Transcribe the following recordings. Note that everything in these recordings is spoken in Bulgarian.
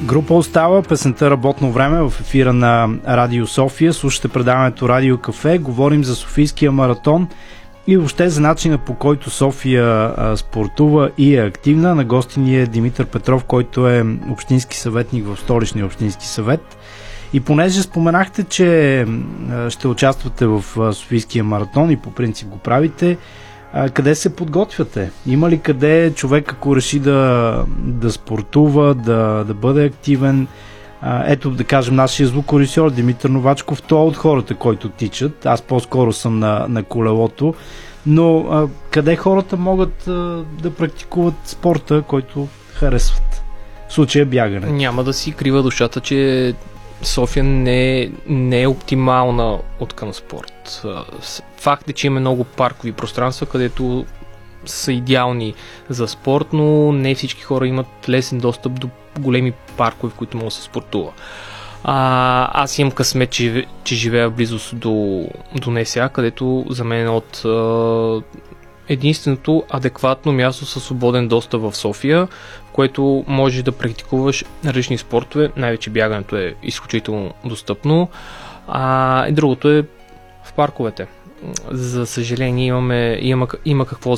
Група остава, песента "Работно време" в ефира на Радио София. Слушате предаването Радио Кафе. Говорим за Софийския маратон и въобще за начина, по който София спортува и е активна. На гости ни е Димитър Петров, който е общински съветник в Столичния общински съвет. И понеже споменахте, че ще участвате в Софийския маратон и по принцип го правите, къде се подготвяте? Има ли къде човек, ако реши да спортува, да бъде активен? Ето, да кажем, нашия звукорежисьор Димитър Новачков, той е от хората, които тичат. Аз по-скоро съм на колелото. Но къде хората могат да практикуват спорта, който харесват? В случая бягане. Няма да си крива душата, че София не е оптимална от към спорт. Факт е, че има много паркови пространства, където са идеални за спорт, но не всички хора имат лесен достъп до големи паркове, в които може да се спортува. Аз имам късмет, че живея в близост до НСА, където за мен е от единственото адекватно място със свободен достъп в София, в което можеш да практикуваш различни спортове, най-вече бягането е изключително достъпно, и другото е в парковете. За съжаление има какво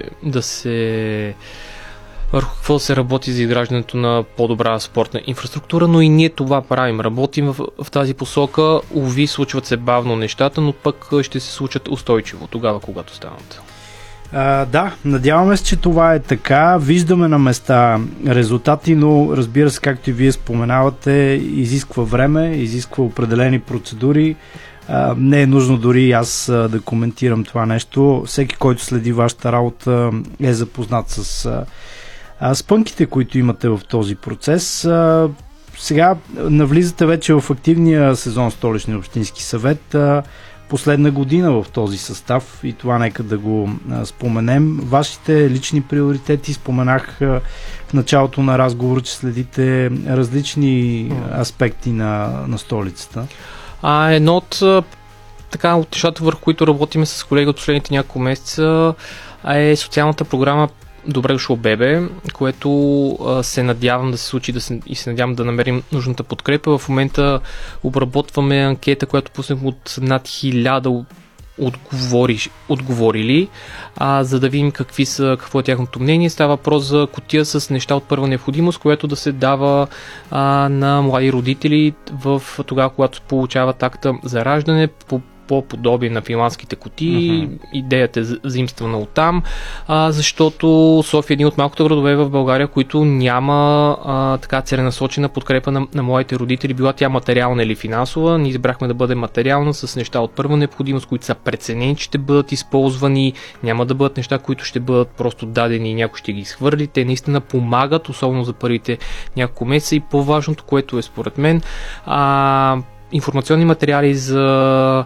върху какво се работи за изграждането на по-добра спортна инфраструктура, но и ние това правим. Работим в тази посока. Уви, случват се бавно нещата, но пък ще се случат устойчиво тогава, когато станат. Да, надяваме се, че това е така. Виждаме на места резултати, но разбира се, както и вие споменавате, изисква време, изисква определени процедури. Не е нужно дори аз да коментирам това нещо. Всеки, който следи вашата работа, е запознат с спънките, които имате в този процес. Сега навлизате вече в активния сезон Столичния общински съвет. Последна година в този състав и това нека да го споменем. Вашите лични приоритети, споменах в началото на разговора, че следите различни аспекти на столицата. Едно от нещата, върху които работиме с колеги от последните няколко месеца, е социалната програма "Добре дошло, бебе", което се надявам да се случи и се надявам да намерим нужната подкрепа. В момента обработваме анкета, която пуснахме от над 1000 отговорили, за да видим какво е тяхното мнение. Става въпрос за кутия с неща от първа необходимост, което да се дава на млади родители тогава, когато получават акта за раждане по подобие на финландските кутии. Идеята е заимствана оттам, защото София е един от малкото градове в България, които няма така целенасочена подкрепа на младите родители, била тя материална или финансова. Ние избрахме да бъде материална, с неща от първа необходимост, които са преценени, че ще бъдат използвани, няма да бъдат неща, които ще бъдат просто дадени и някой ще ги изхвърли. Те наистина помагат, особено за първите няколко месеца, и по-важното, което е според мен, информационни материали за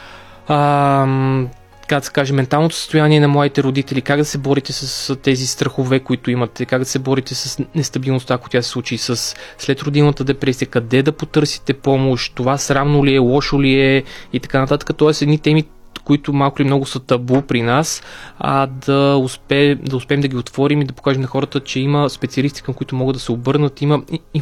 как да се каже, менталното състояние на младите родители, как да се борите с тези страхове, които имате, как да се борите с нестабилността, ако тя се случи след родилната депресия, къде да потърсите помощ, това срамно ли е, лошо ли е и така нататък. Тоест едни теми, които малко или много са табу при нас, да успеем да ги отворим и да покажем на хората, че има специалисти, към които могат да се обърнат, има